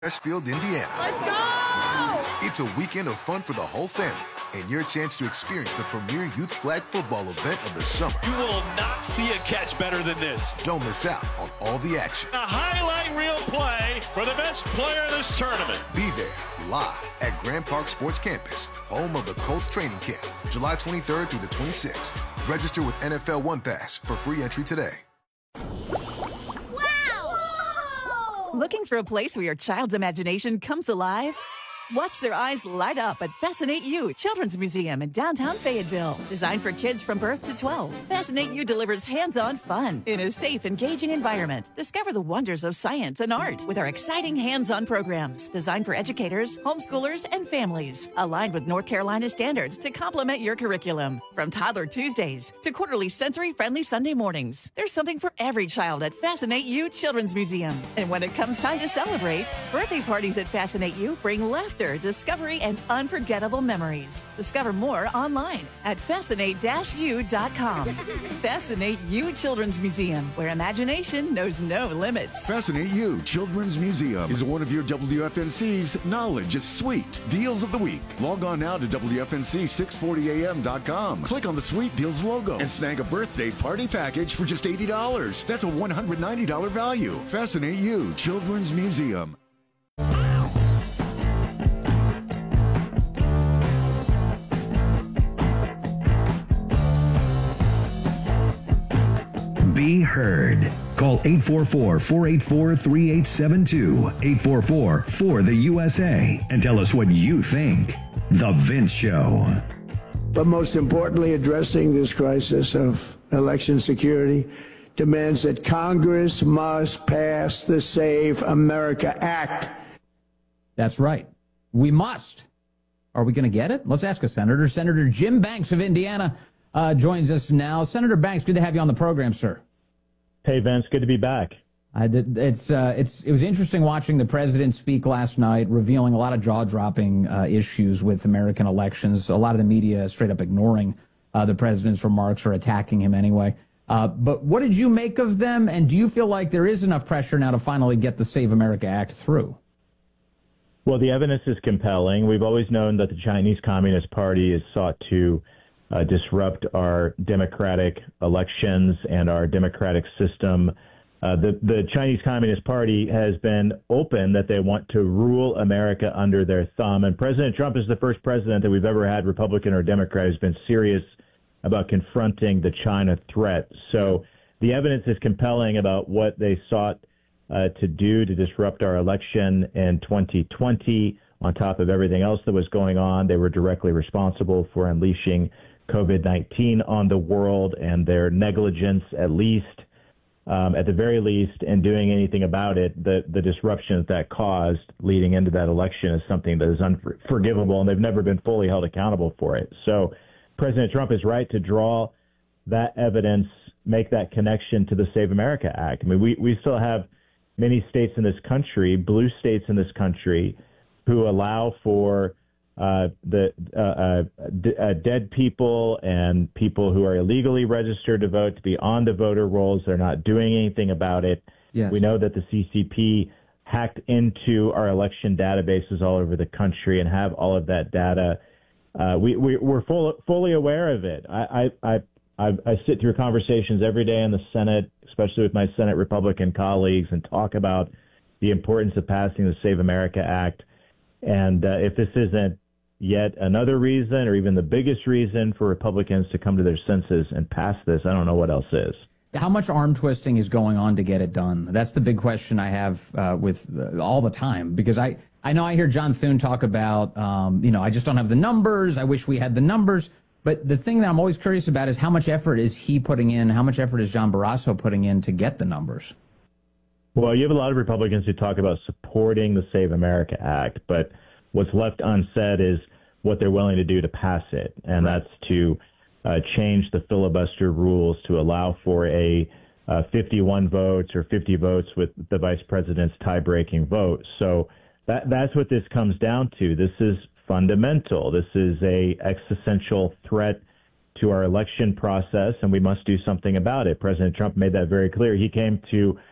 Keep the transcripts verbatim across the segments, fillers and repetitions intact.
Westfield, Indiana. Let's go! It's a weekend of fun for the whole family and your chance to experience the premier youth flag football event of the summer. You will not see a catch better than this. Don't miss out on all the action. A highlight reel play for the best player in this tournament. Be there live at Grand Park Sports Campus, home of the Colts training camp, July twenty-third through the twenty-sixth. Register with N F L One Pass for free entry today. Looking for a place where your child's imagination comes alive? Watch their eyes light up at Fascinate You Children's Museum in downtown Fayetteville. Designed for kids from birth to twelve, Fascinate You delivers hands-on fun in a safe, engaging environment. Discover the wonders of science and art with our exciting hands-on programs designed for educators, homeschoolers, and families. Aligned with North Carolina standards to complement your curriculum. From Toddler Tuesdays to quarterly sensory-friendly Sunday mornings, there's something for every child at Fascinate You Children's Museum. And when it comes time to celebrate, birthday parties at Fascinate You bring laughter, discovery, and unforgettable memories. Discover more online at fascinate dash u dot com. Fascinate You Children's Museum, where imagination knows no limits. Fascinate You Children's Museum is one of your W F N C's Knowledge is Sweet Deals of the Week. Log on now to W F N C six forty A M dot com. Click on the Sweet Deals logo and snag a birthday party package for just eighty dollars. That's a one hundred ninety dollars value. Fascinate You Children's Museum. Be heard. Call eight four four, four eight four, three eight seven two, eight four four, four the U S A, and tell us what you think. The Vince Show. But most importantly, addressing this crisis of election security demands that Congress must pass the Save America Act. That's right. We must. Are we going to get it? Let's ask a senator. Senator Jim Banks of Indiana uh, joins us now. Senator Banks, good to have you on the program, sir. Hey, Vince, good to be back. I did, it's uh, it's it was interesting watching the president speak last night, revealing a lot of jaw-dropping uh, issues with American elections. A lot of the media straight up ignoring uh, the president's remarks or attacking him anyway. Uh, but what did you make of them, and do you feel like there is enough pressure now to finally get the Save America Act through? Well, the evidence is compelling. We've always known that the Chinese Communist Party has sought to Uh, disrupt our democratic elections and our democratic system. Uh, the, the Chinese Communist Party has been open that they want to rule America under their thumb. And President Trump is the first president that we've ever had, Republican or Democrat, who's been serious about confronting the China threat. So the evidence is compelling about what they sought uh, to do to disrupt our election in twenty twenty. On top of everything else that was going on, they were directly responsible for unleashing COVID nineteen on the world, and their negligence, at least, um, at the very least, in doing anything about it, the, the disruption that that caused leading into that election is something that is unforgivable, and they've never been fully held accountable for it. So President Trump is right to draw that evidence, make that connection to the Save America Act. I mean, we, we still have many states in this country, blue states in this country, who allow for Uh, the uh, uh, d- uh, dead people and people who are illegally registered to vote to be on the voter rolls. They're not doing anything about it. Yes. We know that the C C P hacked into our election databases all over the country and have all of that data. Uh, we, we, we're full, fully aware of it. I, I, I, I sit through conversations every day in the Senate, especially with my Senate Republican colleagues, and talk about the importance of passing the Save America Act. And uh, if this isn't yet another reason, or even the biggest reason, for Republicans to come to their senses and pass this, I don't know what else is. How much arm twisting is going on to get it done? That's the big question I have uh, with uh, all the time, because I, I know I hear John Thune talk about, um, you know, I just don't have the numbers. I wish we had the numbers. But the thing that I'm always curious about is how much effort is he putting in? How much effort is John Barrasso putting in to get the numbers? Well, you have a lot of Republicans who talk about supporting the Save America Act, but what's left unsaid is what they're willing to do to pass it, and right. that's to uh, change the filibuster rules to allow for a uh, fifty-one votes or fifty votes with the vice president's tie-breaking vote. So that that's what this comes down to. This is fundamental. This is a existential threat to our election process, and we must do something about it. President Trump made that very clear. He came to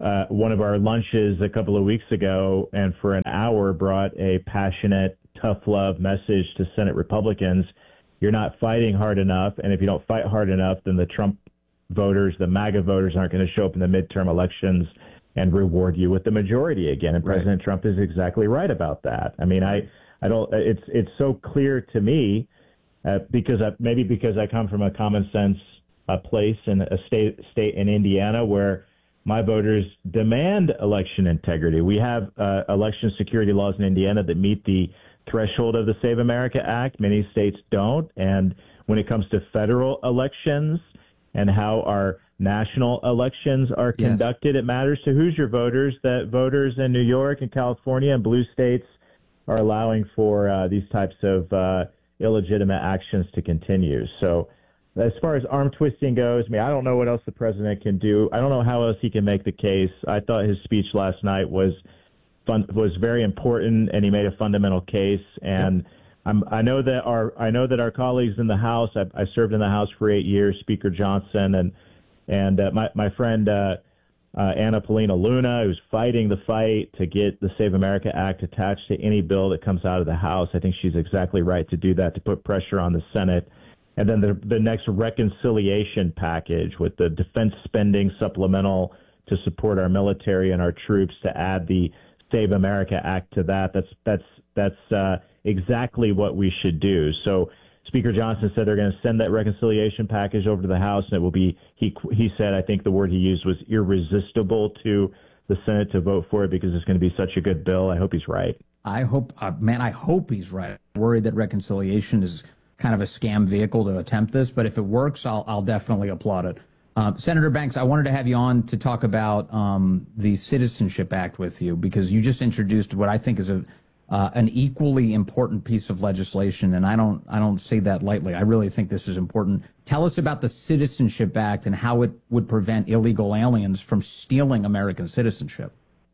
uh, one of our lunches a couple of weeks ago, and for an hour brought a passionate, tough love message to Senate Republicans. You're not fighting hard enough, and if you don't fight hard enough, then the Trump voters, the MAGA voters, aren't going to show up in the midterm elections and reward you with the majority again. And President right. Trump is exactly right about that. I mean, I, I don't. It's it's so clear to me uh, because I, maybe because I come from a common sense uh, place in a state state in Indiana where my voters demand election integrity. We have uh, election security laws in Indiana that meet the threshold of the Save America Act. Many states don't. And when it comes to federal elections and how our national elections are yes. conducted, it matters to Hoosier voters that voters in New York and California and blue states are allowing for uh, these types of uh, illegitimate actions to continue. So as far as arm twisting goes, I mean, I don't know what else the president can do. I don't know how else he can make the case. I thought his speech last night was fun, was very important, and he made a fundamental case. And yeah. I'm, I know that our I know that our colleagues in the House. I, I served in the House for eight years. Speaker Johnson and and uh, my my friend uh, uh, Anna Paulina Luna, who's fighting the fight to get the Save America Act attached to any bill that comes out of the House. I think she's exactly right to do that, to put pressure on the Senate. And then the, the next reconciliation package with the defense spending supplemental to support our military and our troops, to add the Save America Act to that. That's that's that's uh, exactly what we should do. So Speaker Johnson said they're going to send that reconciliation package over to the House, and it will be, he he said, I think the word he used was irresistible to the Senate to vote for it because it's going to be such a good bill. I hope he's right. I hope, uh, man, I hope he's right. I'm worried that reconciliation is kind of a scam vehicle to attempt this, but if it works, I'll, I'll definitely applaud it. Uh, Senator Banks, I wanted to have you on to talk about um, the Citizenship Act with you, because you just introduced what I think is a uh, an equally important piece of legislation, and I don't I don't say that lightly. I really think this is important. Tell us about the Citizenship Act and how it would prevent illegal aliens from stealing American citizenship.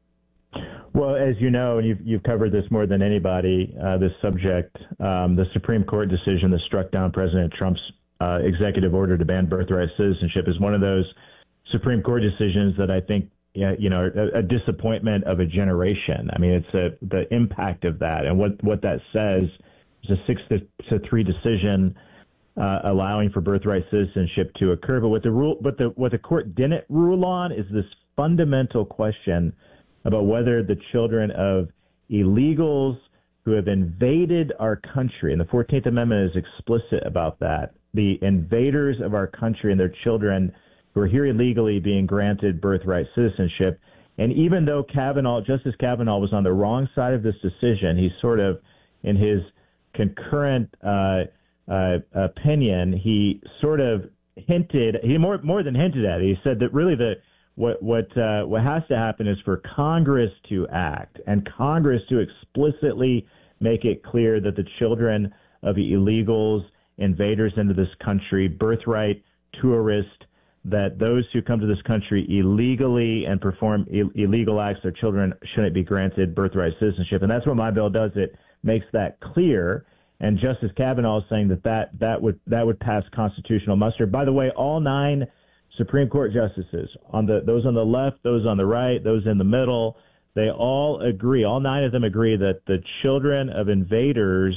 Well, as you know, and you've, you've covered this more than anybody, uh, this subject, um, the Supreme Court decision that struck down President Trump's uh, executive order to ban birthright citizenship is one of those Supreme Court decisions that I think, you know, a, a disappointment of a generation. I mean, it's a, the impact of that. And what, what that says is a six to, to three decision uh, allowing for birthright citizenship to occur. But what the rule, but the, what the court didn't rule on is this fundamental question about whether the children of illegals who have invaded our country, and the fourteenth Amendment is explicit about that, the invaders of our country and their children who are here illegally being granted birthright citizenship. And even though Kavanaugh, Justice Kavanaugh was on the wrong side of this decision, he sort of, in his concurrent uh, uh, opinion, he sort of hinted, he more more than hinted at it. He said that really the What what uh, what has to happen is for Congress to act, and Congress to explicitly make it clear that the children of illegals, invaders into this country, birthright tourists, that those who come to this country illegally and perform Ill- illegal acts, their children shouldn't be granted birthright citizenship. And that's what my bill does. It makes that clear. And Justice Kavanaugh is saying that that, that would that would pass constitutional muster. By the way, all nine Supreme Court justices, on the those on the left, those on the right, those in the middle, they all agree, all nine of them agree that the children of invaders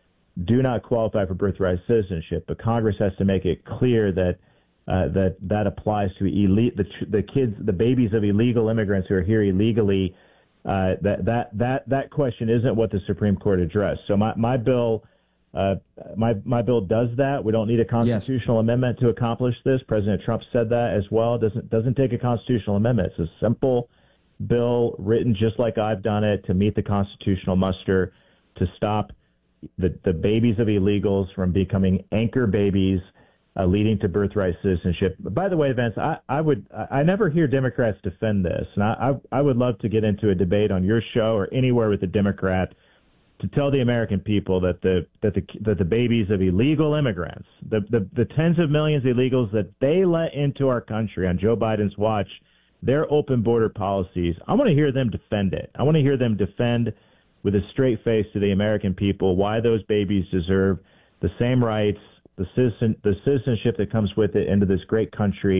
do not qualify for birthright citizenship. But Congress has to make it clear that uh, that that applies to elite the the kids, the babies of illegal immigrants who are here illegally. Uh, that that that that question isn't what the Supreme Court addressed. So my my bill. Uh, my my bill does that. We don't need a constitutional yes. amendment to accomplish this. President Trump said that as well. It doesn't doesn't take a constitutional amendment. It's a simple bill written just like I've done it to meet the constitutional muster, to stop the the babies of illegals from becoming anchor babies, uh, leading to birthright citizenship. By the way, Vince, I, I would I never hear Democrats defend this, and I, I I would love to get into a debate on your show or anywhere with a Democrat to tell the American people that the that the that the babies of illegal immigrants, the, the the tens of millions of illegals that they let into our country on Joe Biden's watch, their open border policies, I want to hear them defend it. I want to hear them defend with a straight face to the American people why those babies deserve the same rights, the citizen the citizenship that comes with it into this great country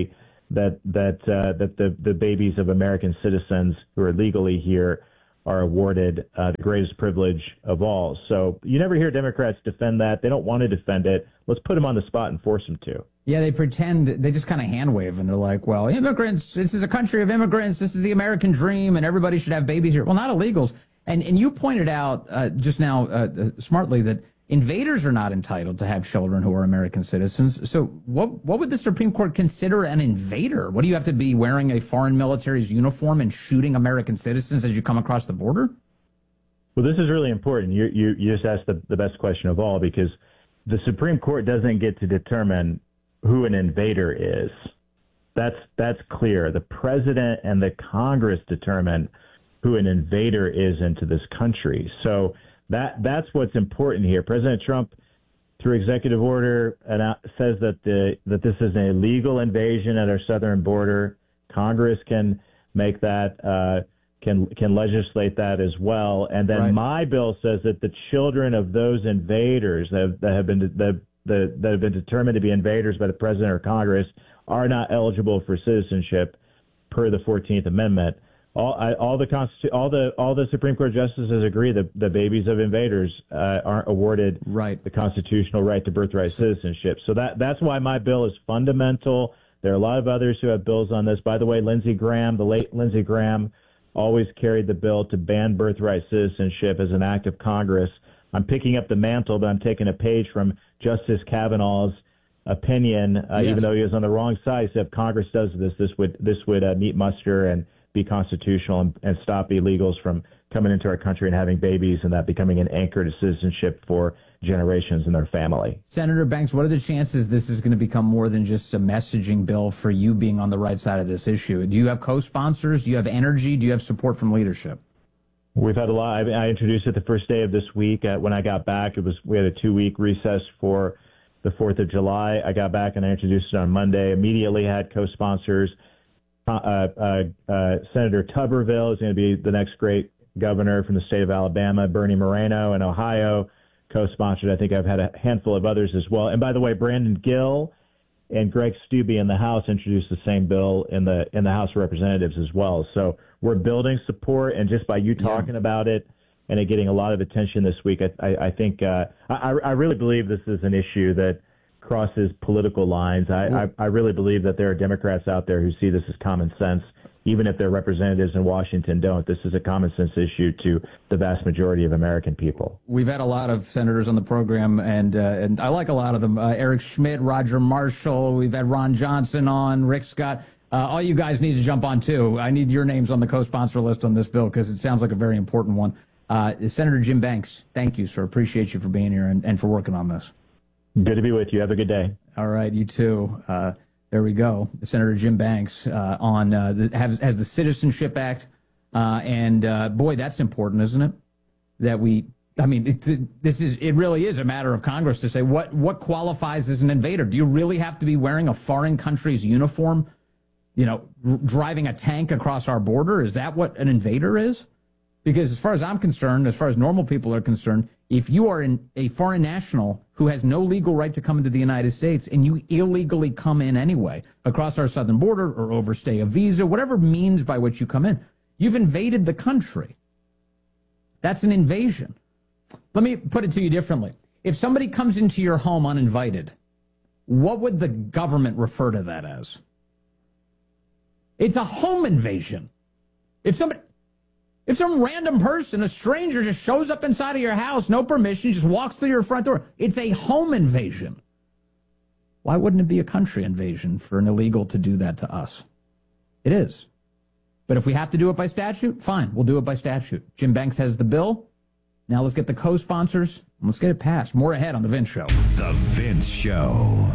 that that uh, that the, the babies of American citizens who are legally here are awarded uh, the greatest privilege of all. So you never hear Democrats defend that. They don't want to defend it. Let's put them on the spot and force them to. Yeah, they pretend, they just kind of hand wave, and they're like, well, immigrants, this is a country of immigrants, this is the American dream, and everybody should have babies here. Well, not illegals. And and you pointed out uh, just now uh, smartly that invaders are not entitled to have children who are American citizens. So what what would the Supreme Court consider an invader? What do you have to be wearing a foreign military's uniform and shooting American citizens as you come across the border? Well, this is really important. You you, you just asked the, the best question of all, because the Supreme Court doesn't get to determine who an invader is. That's that's clear. The president and the Congress determine who an invader is into this country. So that that's what's important here. President Trump, through executive order, says that the that this is an illegal invasion at our southern border. Congress can make that uh, can can legislate that as well. And then right. my bill says that the children of those invaders that have, that have been that, that, that have been determined to be invaders by the president or Congress are not eligible for citizenship per the fourteenth Amendment. All, I, all the Constitu- all the all the Supreme Court justices agree that the babies of invaders uh, aren't awarded right. the constitutional right to birthright citizenship. So that that's why my bill is fundamental. There are a lot of others who have bills on this. By the way, Lindsey Graham, the late Lindsey Graham, always carried the bill to ban birthright citizenship as an act of Congress. I'm picking up the mantle, but I'm taking a page from Justice Kavanaugh's opinion, uh, yes. even though he was on the wrong side. He said if Congress does this, this would this would uh, meet muster and be constitutional and, and stop illegals from coming into our country and having babies and that becoming an anchor to citizenship for generations in their family. Senator Banks, what are the chances this is going to become more than just a messaging bill for you being on the right side of this issue? Do you have co-sponsors? Do you have energy? Do you have support from leadership? We've had a lot. I, I introduced it the first day of this week. Uh, when I got back, it was we had a two-week recess for the fourth of July. I got back and I introduced it on Monday. Immediately had co-sponsors. Uh, uh, uh, Senator Tuberville is going to be the next great governor from the state of Alabama. Bernie Moreno in Ohio co-sponsored. I think I've had a handful of others as well. And by the way, Brandon Gill and Greg Steube in the House introduced the same bill in the in the House of Representatives as well. So we're building support, and just by you talking yeah. about it and it getting a lot of attention this week, I, I, I think uh, I, I really believe this is an issue that crosses political lines. I, I, I really believe that there are Democrats out there who see this as common sense, even if their representatives in Washington don't. This is a common sense issue to the vast majority of American people. We've had a lot of senators on the program, and uh, and I like a lot of them. Uh, Eric Schmidt, Roger Marshall. We've had Ron Johnson on, Rick Scott. Uh, all you guys need to jump on, too. I need your names on the co-sponsor list on this bill because it sounds like a very important one. Uh, Senator Jim Banks, thank you, sir. Appreciate you for being here and, and for working on this. Good to be with you. Have a good day. All right, you too. Uh, there we go. Senator Jim Banks uh, on uh, the, has, has the Citizenship Act, uh, and uh, boy, that's important, isn't it? That we, I mean, it, it, this is it really is a matter of Congress to say what what qualifies as an invader. Do you really have to be wearing a foreign country's uniform? You know, r- driving a tank across our border? Is that what an invader is? Because as far as I'm concerned, as far as normal people are concerned, if you are in a foreign national who has no legal right to come into the United States and you illegally come in anyway across our southern border or overstay a visa, whatever means by which you come in, you've invaded the country. That's an invasion. Let me put it to you differently. If somebody comes into your home uninvited, what would the government refer to that as? It's a home invasion. If somebody... If some random person, a stranger, just shows up inside of your house, no permission, just walks through your front door, it's a home invasion. Why wouldn't it be a country invasion for an illegal to do that to us? It is. But if we have to do it by statute, fine, we'll do it by statute. Jim Banks has the bill. Now let's get the co-sponsors, and let's get it passed. More ahead on The Vince Show. The Vince Show.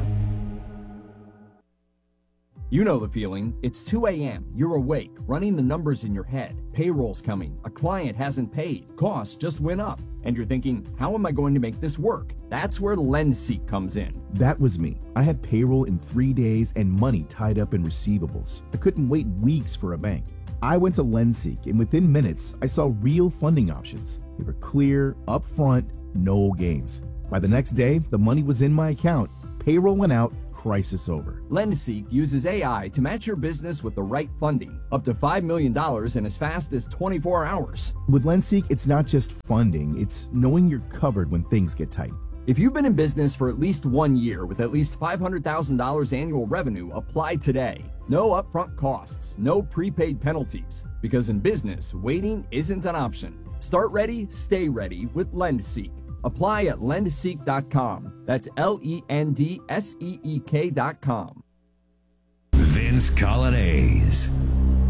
You know the feeling. It's two a.m. You're awake, running the numbers in your head. Payroll's coming. A client hasn't paid. Costs just went up. And you're thinking, how am I going to make this work? That's where LendSeek comes in. That was me. I had payroll in three days and money tied up in receivables. I couldn't wait weeks for a bank. I went to LendSeek, and within minutes, I saw real funding options. They were clear, upfront, no games. By the next day, the money was in my account. Payroll went out, crisis over. LendSeek uses A I to match your business with the right funding, up to five million dollars in as fast as twenty-four hours. With LendSeek, it's not just funding, it's knowing you're covered when things get tight. If you've been in business for at least one year with at least five hundred thousand dollars annual revenue, apply today. No upfront costs, no prepaid penalties, because in business, waiting isn't an option. Start ready, stay ready with LendSeek. Apply at lend seek dot com. That's L E N D S E E K dot com. Vince Colonnese,